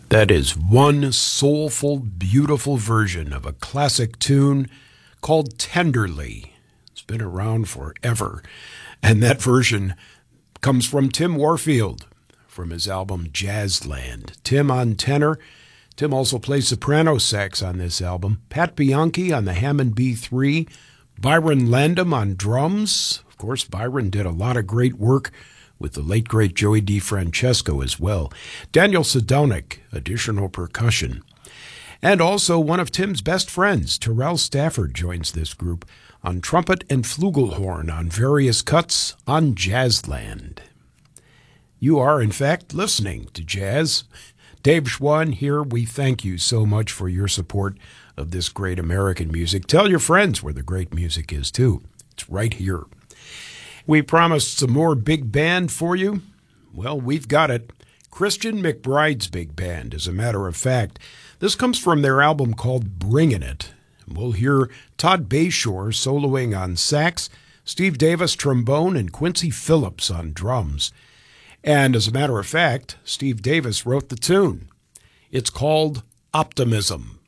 That is one soulful, beautiful version of a classic tune called Tenderly. It's been around forever. And that version comes from Tim Warfield from his album Jazzland. Tim on tenor. Tim also plays soprano sax on this album. Pat Bianchi on the Hammond B3. Byron Landam on drums. Of course, Byron did a lot of great work with the late, great Joey DeFrancesco as well. Daniel Sedonic, additional percussion. And also one of Tim's best friends, Terrell Stafford, joins this group on trumpet and flugelhorn on various cuts on Jazzland. You are, in fact, listening to Jazz. Dave Schwann here. We thank you so much for your support of this great American music. Tell your friends where the great music is, too. It's right here. We promised some more big band for you. Well, we've got it. Christian McBride's big band, as a matter of fact. This comes from their album called Bringin' It. We'll hear Todd Bayshore soloing on sax, Steve Davis trombone, and Quincy Phillips on drums. And as a matter of fact, Steve Davis wrote the tune. It's called Optimism.